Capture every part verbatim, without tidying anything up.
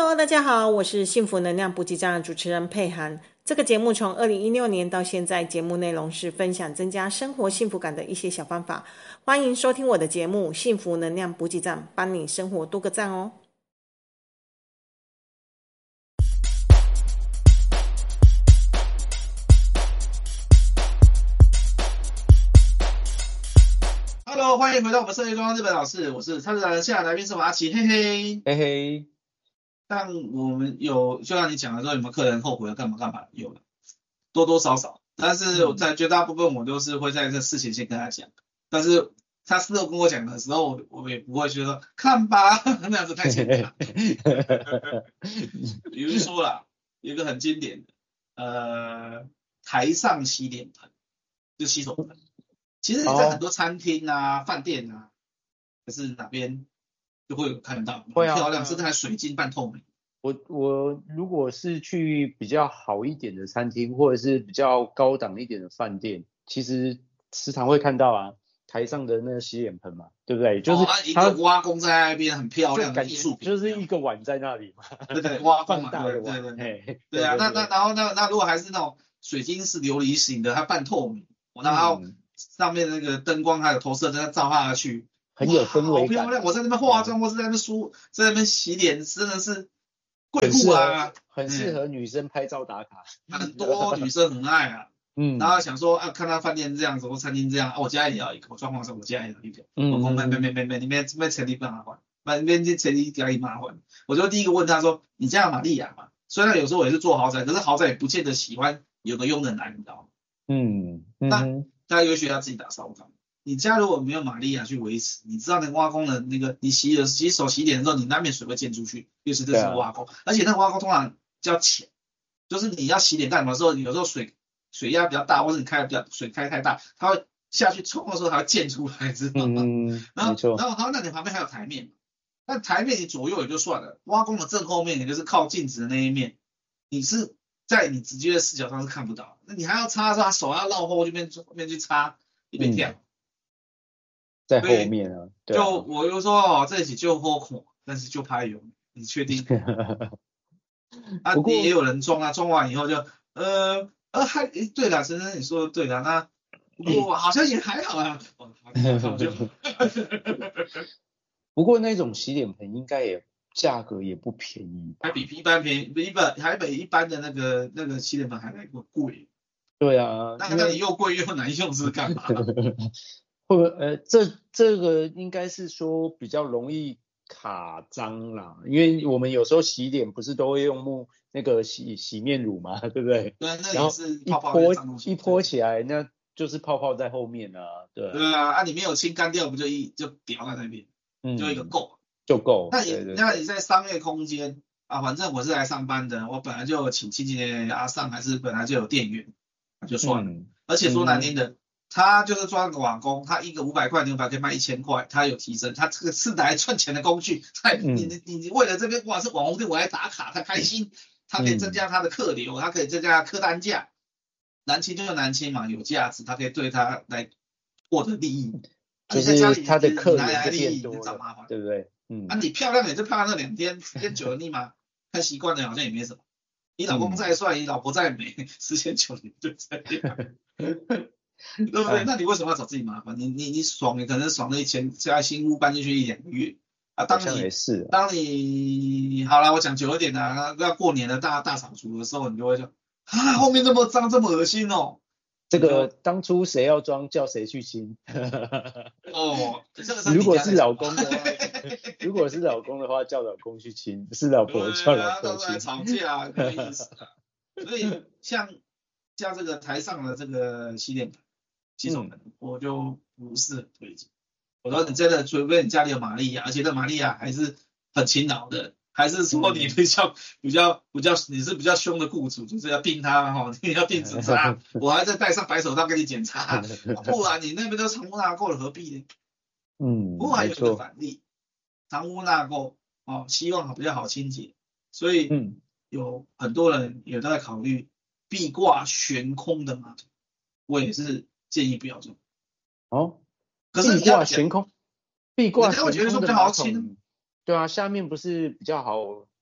Hello，大家好，我是幸福能量补给站的主持人佩涵。这个节目从二零一六年到现在，节目内容是分享增加生活幸福感的一些小方法。欢迎收听我的节目《幸福能量补给站》，帮你生活多个赞哦。 Hello，欢迎回到我们设计装日本老师，我是参展现在来宾是马奇，嘿嘿嘿嘿。 但我们有，就像你讲的说，有没有客人后悔了干嘛干嘛？有的，多多少少。但是我在绝大部分我都是会在这事前先跟他讲，但是他事后跟我讲的时候，我也不会觉得看吧，那样子太简单了。比如说啦，有一个很经典的，呃，台上洗脸盆，就洗手盆。其实你在很多餐厅啊、饭店啊，还是哪边就会有看到，很漂亮，甚至还水晶半透明。 我我如果是去比较好一点的餐厅，或者是比较高档一点的饭店，其实时常会看到啊，台上的那个洗脸盆嘛，对不对？就是它、哦、一个挖工在那边很漂亮的艺术品， 就是一个碗在那里嘛， 对对，挖工嘛， 大的碗， 对对对，对啊，那那然后那那如果还是那种水晶是琉璃型的，它半透明，然后上面那个灯光还有投射灯照下去， 很有氛围感， 好漂亮！我在那边化妆，或是在那边梳，在那边洗脸，真的是贵妇啊， 很适合女生拍照打卡， 很多女生很爱啊。嗯，然后想说啊，看到饭店这样子或餐厅这样，啊，我家也要一个，我状况是我家也要一个。嗯，我讲没没没没没，你们这边钱你不麻烦，那边这钱你家里麻烦。我就第一个问他说，你家有玛利亚吗？虽然有时候我也是做豪宅，可是豪宅也不见得喜欢有个佣人来，你知道吗？嗯，那大家有学要自己打扫缸。你家如果没有玛利亚去维持，你知道那个挖工的那个，你洗洗手洗脸的时候，你难免水会溅出去，尤其是这是挖工，而且那个挖工通常比较浅，就是你要洗脸干嘛的时候，有时候水水压比较大，或者你开的比较水开太大，它会下去冲的时候它会溅出来，知道吗？嗯，然后然后然后那你旁边还有台面，那台面你左右也就算了，挖工的正后面也就是靠镜子的那一面，你是在你直接的视角上是看不到，那你还要擦的时候，他手要绕后这边后面去擦，一边跳。嗯， 在后面啊， 对啊，就我就说哦，这一起就后孔，但是就拍有，你确定？啊，你也有人装啊，装完以后就呃呃还诶，对了，先生你说的对了，那我好像也还好啊。 不过那种洗脸盆应该也价格也不便宜吧？ 还比一般便宜，比一般还比一般的那个那个洗脸盆还来过贵。 对啊， 那那你又贵又难用是干嘛？ 会不会呃，这这个应该是说比较容易卡脏啦，因为我们有时候洗脸不是都会用木那个洗洗面乳嘛，对不对？ 对，那也是泡泡一泼一泼起来，那就是泡泡在后面啊，对。 对啊，啊你没有清干掉，不就一就掉在那边，嗯，就一个够就够。 那你那你在商业空间啊，反正我是来上班的，我本来就请清洁阿上，还是本来就有店员，那就算了。嗯、而且说难听的。嗯，他就是抓个瓦工，他一个五百块牛排可以卖一千块，他有提升，他这个是来赚钱的工具。他你你你为了这边哇是网红店，我来打卡，他开心，他可以增加他的客流，他可以增加客单价。男亲就是男亲嘛，有价值，他可以对他来获得利益。 就是他的客源就变多了，麻烦， 对不对？嗯， 啊，你漂亮也就漂亮那两天，时间久了腻吗？看习惯了好像也没什么。你老公再帅，你老婆再美，时间久了就这样。对不对？那你为什么要找自己麻烦？你你你爽，你可能爽了一千，在新屋搬进去一两个月啊。当你当你好了，我讲久一点啊，要过年的大大扫除的时候，你就会说啊，后面这么脏，这么恶心哦。 这个当初谁要装，叫谁去清。 哦，这个是如果是老公的话，如果是老公的话，叫老公去清；是老婆叫老婆清。 吵架没意思啊。所以像像这个台上的这个洗脸盆。洗手盆我就不是很推荐。我说你真的，除非你家里有玛利亚，而且这玛利亚还是很勤劳的，还是说你比较比较比较你是比较凶的雇主，就是要盯他哈，你要盯指查，我还在带上白手套给你检查，不然你那边都藏污纳垢了，何必呢？嗯，不过还有一个反例，藏污纳垢哦，希望比较好清洁，所以有很多人也都在考虑壁挂悬空的马桶，我也是。建议不要做哦。 可是壁挂悬空，壁挂悬空的马桶， 对啊，下面不是比较好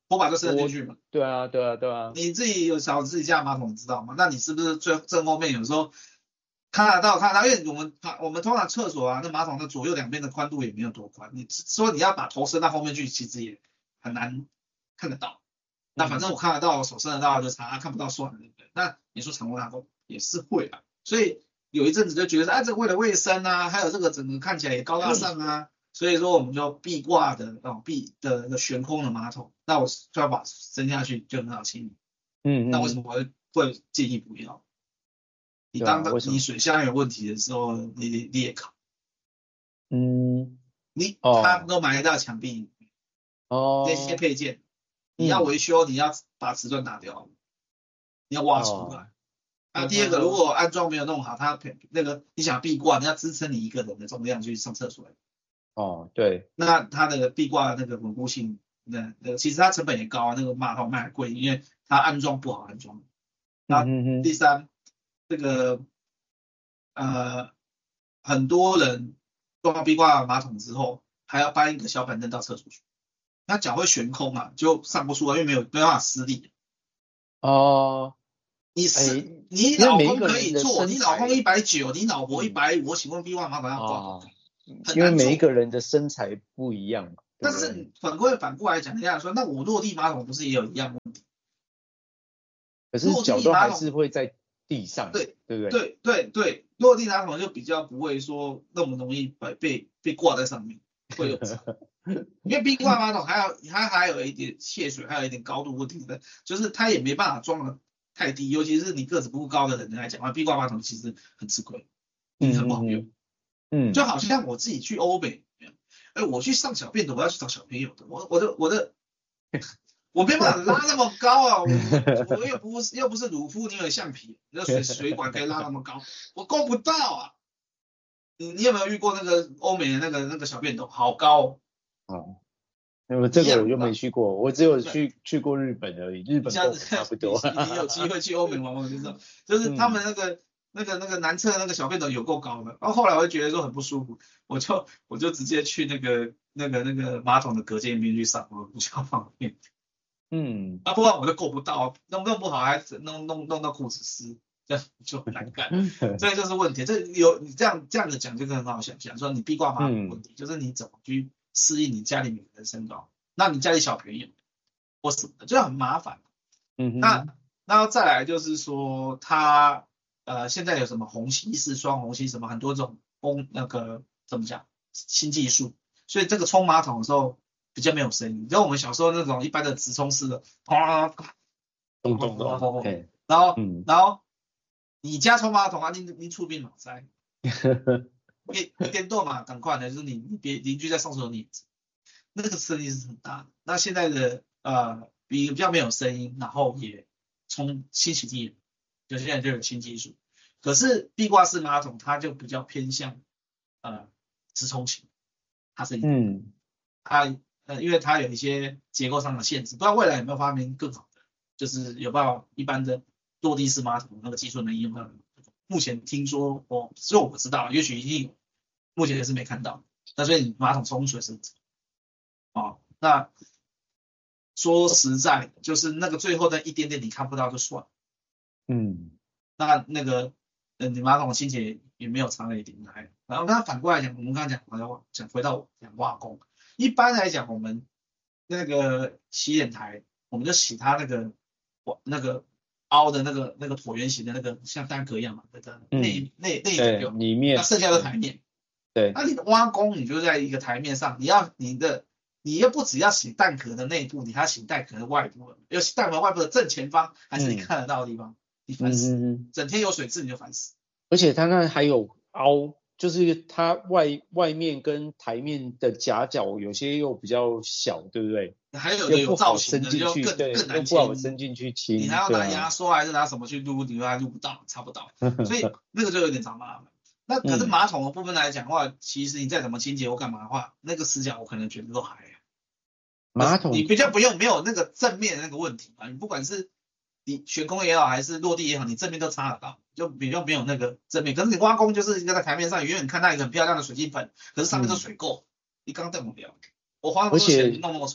拖把就伸进去嘛。 对啊，对啊，对啊。 你自己有扫自己家的马桶，你知道吗？那你是不是最正后面有时候看得到看得到？因为我们我们通常厕所啊，那马桶的左右两边的宽度也没有多宽，你说你要把头伸到后面去，其实也很难看得到。那反正我看得到，我手伸得到就擦，看不到算了，对不对？那你说常温拉风也是会啊，所以有一阵子就觉得啊，这个为了卫生啊，还有这个整个看起来也高大上啊。所以说我们就壁挂的哦，壁的那个悬空的马桶，那我就要把伸下去就很好清理。 嗯嗯。 那为什么会会建议不要？你当你水箱有问题的时候，你你也考。 嗯。 你它都埋到墙壁。 哦。 那些配件，你要维修，你要把瓷砖打掉，你要挖出来。那第二个，如果安装没有弄好，它那个你想壁挂，你要支撑你一个人的重量去上厕所。 哦，对， 那它的壁挂的那个稳固性，那那其实它成本也高啊，那个马桶卖很贵，因为它安装不好安装。那第三，这个呃很多人装壁挂马桶之后，还要搬一个小板凳到厕所去，那脚会悬空啊，就上不出来，因为没有没办法施力。 哦， 你是你老公可以做，你老公一百九，你老婆一百五，请问壁挂马桶要多少？ 因为每一个人的身材不一样嘛。 但是反过反过来讲，人家说，那我落地马桶不是也有一样问题？ 可是脚都还是会在地上， 对对不对？ 对对对，落地马桶就比较不会说那么容易被被被挂在上面，会有。因为壁挂马桶还有它还有一点泄水，还有一点高度问题的，就是它也没办法装的太低，尤其是你个子不高的人来讲，壁挂马桶其实很吃亏，很不好用。 嗯， 就好像我自己去欧美，哎，我去上小便的，我要去找小朋友的，我我的我的，我没办法拉那么高啊，我我又不是又不是鲁夫，你有橡皮，那水水管可以拉那么高，我够不到啊。你你有没有遇过那个欧美的那个那个小便斗，好高哦？啊，那么这个我就没去过，我只有去去过日本而已，日本跟差不多。 你, 你有机会去欧美玩玩就知道，就是他们那个。嗯那个那个男厕那个小便斗有够高的，然后后来我就觉得说很不舒服，我就我就直接去那个那个那个马桶的隔间里面去上，我比较方便。 嗯， 啊，不然我就够不到，弄弄不好还弄弄弄到裤子湿，这样就很难干。这就是问题。这有你这样这样子讲就很好想象，说你壁挂马桶问题、嗯，就是你怎么去适应你家里面的身高，那你家里小朋友或什么的就很麻烦。 嗯， 那那再来就是说他。呃，现在有什么虹吸式、双虹吸什么很多种风那个怎么讲新技术，所以这个冲马桶的时候比较没有声音。然后我们小时候那种一般的直冲式的，哗， 咚咚咚， 然后、 嗯、 然后你家冲马桶啊，你你出病脑塞，一一点多嘛，赶快的，就是你你别邻居在上厕所你，那个声音是很大的。那现在的呃比比较没有声音，然后也冲新洗地。就现在就有新技术，可是壁挂式马桶它就比较偏向呃直冲型，它是嗯， 它呃因为它有一些结构上的限制，不知道未来有没有发明更好的，就是有办法一般的落地式马桶那个技术能用到。目前听说我只有我知道，也许一定有，目前也是没看到。那所以你马桶冲水是哦，那说实在就是那个最后的一点点你看不到就算了。 嗯， 那那个，呃，你马桶清洁也没有差了一点来。然后那反过来讲，我们刚刚讲，我要讲回到讲挖工。一般来讲，我们那个洗脸台，我们就洗它那个那个凹的那个那个椭圆形的那个像蛋壳一样嘛，那个内内内角里面， 那剩下的台面。 对。 那你的挖工，你就在一个台面上，你要你的你又不只要洗蛋壳的内部，你还要洗蛋壳的外部，要洗蛋壳外部的正前方，还是你看得到的地方。嗯，你烦死，嗯，整天有水渍你就烦死。 而且它那还有凹，就是它外外面跟台面的夹角有些又比较小，对不对？ 还有的有造型的就更更难不好伸进去清。 你还要拿牙刷还是拿什么去撸，你还撸不到，擦不到，所以那个就有点长麻烦。那可是马桶的部分来讲的话，嗯，其实你再怎么清洁或干嘛的话，那个死角我可能觉得都还。 马桶你比较不用没有那个正面的那个问题嘛，你不管是。你悬空也好，还是落地也好，你正面都擦得到，就比较没有那个正面。可是你挖工就是一个在台面上，远远看到一个很漂亮的水晶盆，可是上面都水垢，嗯，你刚瞪不了。我花那么多钱弄那么丑。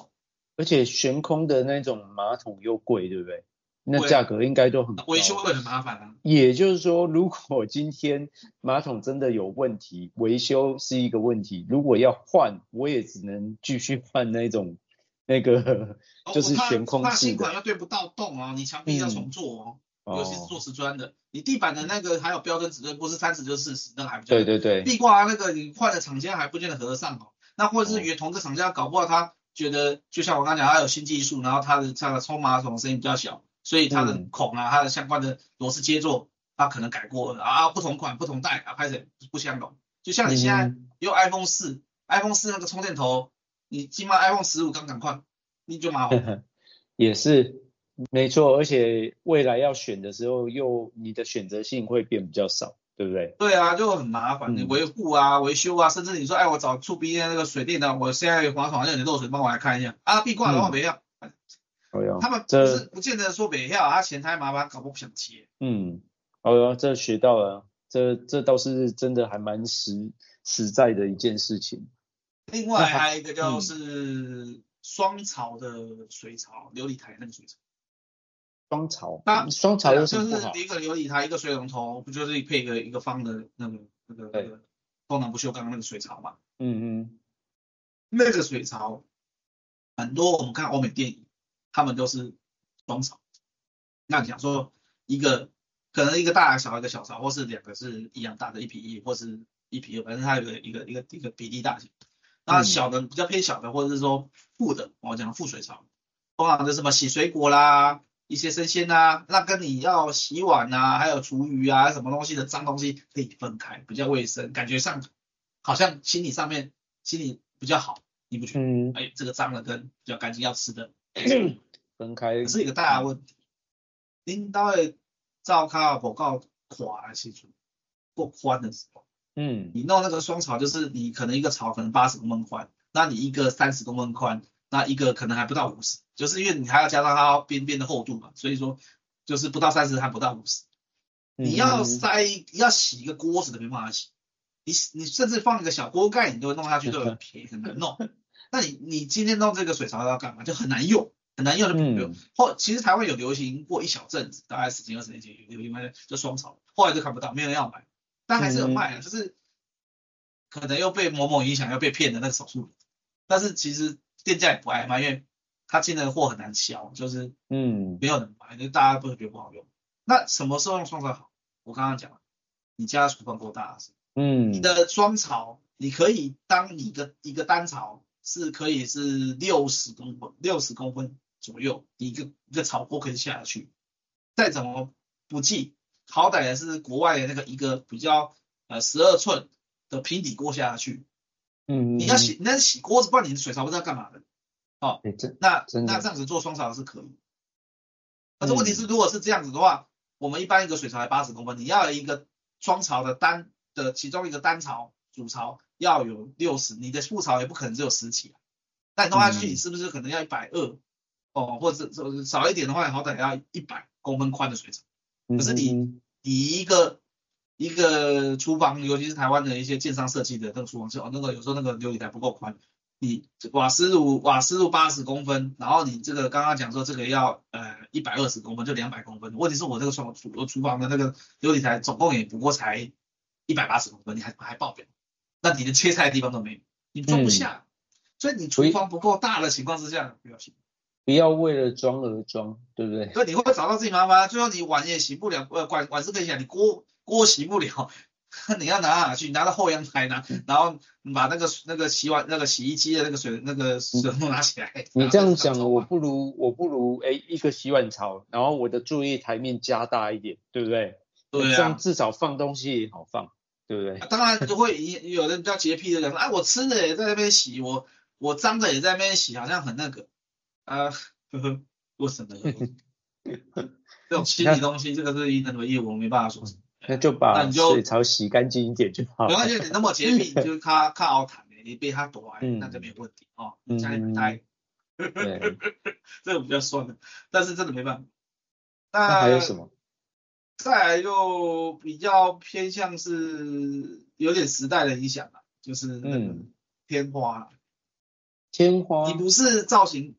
而且悬空的那种马桶又贵，对不对？那价格应该都很高， 维修会很麻烦啊。 也就是说，如果今天马桶真的有问题，维修是一个问题，如果要换，我也只能继续换那种那个就是悬空式的。 怕新款又对不到洞哦，你墙壁要重做哦。嗯、尤其是做瓷砖的，你地板的那个还有标准尺寸，不是三十就是四十，那个还比较。 对对对。 壁挂那个你换的厂家还不见得合得上哦。那或者是原同个厂家，搞不好他觉得，就像我刚刚讲，他有新技术，然后他的他的冲马桶声音比较小，所以他的孔啊，嗯、它的相关的螺丝接座，他可能改过了啊，不同款不同代啊，拍成不相容。就像你现在用 iPhone 四、嗯、，iPhone 四那个充电头，你起码 iPhone 十五刚赶快，你就麻烦。 也是。没错，而且未来要选的时候，又你的选择性会变比较少，对不对？ 对啊，就很麻烦，你维护啊、维修啊，甚至你说，哎，我找触壁那个水电的，我现在马桶好像有点漏水，帮我来看一下啊，壁挂的话没要。嗯、他们不是不见得说没要，他嫌太麻烦，搞不想接。 嗯，哦哟，这学到了，这这倒是真的还蛮实实在的一件事情。 另外还有一个就是双槽的水槽，琉璃台那个水槽。 双槽，那双槽有什么不好？ 就是一个琉璃台，一个水龙头，不就是配一个一个方的那个那个那个功能不锈钢那个水槽嘛？ 嗯嗯， 那个水槽很多我们看欧美电影，他们都是双槽。那讲说一个可能一个大小一个小槽，或是两个是一样大的，一比一或是一比二，反正它有一个一个一个比例大小。那小的比较偏小的，或者是说副的，我讲副水槽，通常就什么洗水果啦。一些生鲜啊，那跟你要洗碗啊，还有厨余啊，什么东西的脏东西可以分开，比较卫生，感觉上好像心理上面心理比较好，你不觉得？嗯，哎，这个脏的跟比较干净要吃的分开， 是一个大问题。您到底照卡报告垮的时候，过宽的时候，嗯，你弄那个双槽，就是你可能一个槽可能八十公分宽，那你一个三十公分宽。那一个可能还不到五十，就是因为你还要加上它边边的厚度嘛，所以说就是不到三十还不到五十。你要塞要洗一个锅子都没办法洗，你你甚至放一个小锅盖，你都弄下去都很便宜，很难弄。那你你今天弄这个水槽要干嘛？就很难用，很难用的不用。后其实台湾有流行过一小阵子，大概十几二十年前有流行就双槽，后来就看不到，没有人要买，但还是有卖的，就是可能又被某某影响，又被骗的那个手术，但是其实。店家也不爱卖，因为他进的货很难销，就是嗯没有人买，就大家不是觉得不好用。那什么时候用双槽好？我刚刚讲了，你家厨房够大是，嗯，你的双槽你可以当你的一个单槽是可以是六十公分，六十公分左右，你一个一个槽锅可以下得去。再怎么不济，好歹也是国外的那个一个比较呃十二寸的平底锅下得去。嗯，你要洗，那洗锅子，不然你的水槽不知道干嘛的，哦，欸、那那这样子做双槽是可以，但是问题是，如果是这样子的话，嗯、我们一般一个水槽才八十公分，你要有一个双槽的单的其中一个单槽主槽要有六十，你的副槽也不可能只有十起，那你弄下去，你是不是可能要一百二？哦，或者是少一点的话，好歹要一百公分宽的水槽，可是你你一个。一个厨房，尤其是台湾的一些建商设计的那个厨房，就那个有时候那个琉璃台不够宽，你瓦斯炉瓦斯炉八十公分，然后你这个刚刚讲说这个要呃一百二十公分，就两百公分。问题是我这个厨厨厨房的那个琉璃台总共也不过才一百八十公分，你还还爆表，那你的切菜的地方都没有，你装不下。嗯、所以你厨房不够大的情况之下，不要洗。 不要为了装而装，对不对？ 所以你会找到自己麻烦，最后你碗也洗不了，呃，碗碗是可以洗，你锅。锅洗不了，你要拿哪去？拿到后阳台拿，然后把那个那个洗碗那个洗衣机的那个水那个水龙拿起来。 你这样讲，我不如我不如哎一个洗碗槽，然后我的作业台面加大一点，对不对？ 对啊， 这样至少放东西也好放，对不对？ 啊、当然就会有人比较洁癖的讲说，哎，我吃的也在那边洗，我我脏的也在那边洗，好像很那个啊，呵呵，为什么？这种清理东西，这个是医生的业务，我没办法说什么。 那就把水槽洗干净一点就好。 没关系，你那么洁癖，就是他看凹坦的，你被他躲来，那就没有问题哦。家里买胎，对，这个比较酸的，但是真的没办法。 那还有什么？ 再来就比较偏向是有点时代的影响了，就是那个天花。 天花， 你不是造型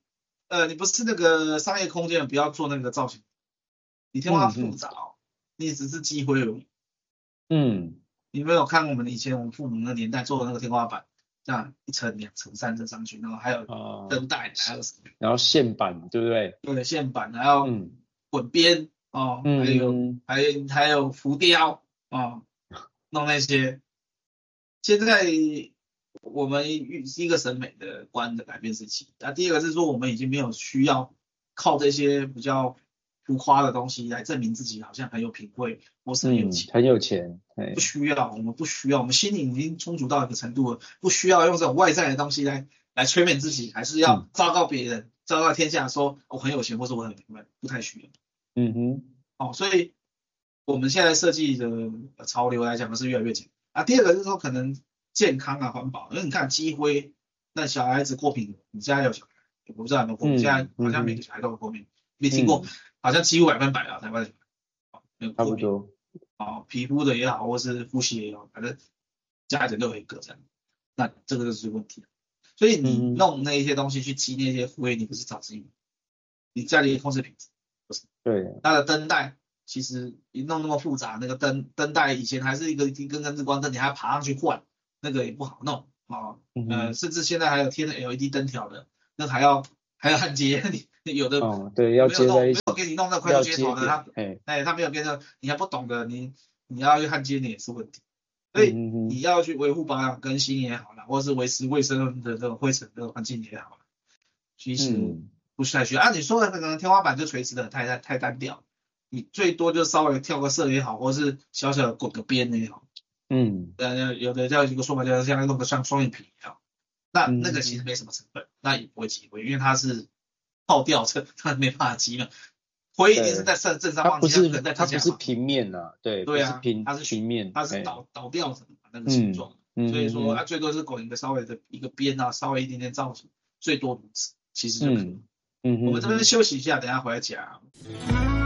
呃，你不是那个商业空间，不要做那个造型。你天花复杂哦，嗯、你只是积灰而已。 嗯， 你没有看我们以前我们父母那年代做的那个天花板，这样一层、两层、三层上去，然后还有灯带，呃、还有什么？ 然后线板，对不对？ 对，线板，还有滚边、嗯、哦，还有、嗯、还有还有浮雕哦，弄那些。现在我们一个审美的观的改变是其一，那第二个是说我们已经没有需要靠这些比较浮夸的东西来证明自己好像很有品味或是很有钱， 嗯、很有钱， 不需要，我们不需要，我们心灵已经充足到一个程度了，不需要用这种外在的东西来来催眠自己，还是要昭告别人、嗯、昭告天下说我很有钱或是我很有品味，不太需要。 嗯哼， 哦，所以我们现在设计的潮流来讲是越来越紧啊。第二个是说可能健康啊环保，因为你看积灰，那小孩子过敏，你家有小孩，我不知道有没有过敏，嗯、现在好像每个小孩都有过敏，没听过，嗯、好像几乎百分百啊，台湾的小孩没有过敏。 差不多。 哦，皮肤的也好，或是呼吸也好，反正家人都有一个这样，那这个就是问题。所以你弄那些东西去积那些灰，你不是找自己，你家里控制品质不是。对。它的灯带其实你弄那么复杂，那个灯灯带以前还是一个一根根日光灯，你还要爬上去换，那个也不好弄啊、哦嗯。呃，甚至现在还有贴的 L E D 灯条的，那还要还要焊接，你有的、 哦、对要接在一起， 没有给你弄那快速接头的，他哎他没有给那，你还不懂的，你你要去焊接你也是问题。所以你要去维护保养更新也好啦，或者是维持卫生的这种灰尘的环境也好啦，其实不是太需要、嗯、啊。你说的那个天花板就垂直的太太太单调，你最多就稍微跳个色也好，或是小小的滚个边也好。嗯，呃，有的叫一个说法叫像弄个像双眼皮一样，那那个其实没什么成本，那也不会积灰，因为它是泡吊车，它没办法积嘛。灰一定是在正正上方， 它不是它不是平面啊，对， 对啊， 不是平它是平面， 它是倒倒吊着那个形状、嗯，所以说它、啊、最多是滚一个稍微的一个边啊，稍微一点点造型，最多如此，其实就可以。嗯嗯，我们这边休息一下，等一下回来讲。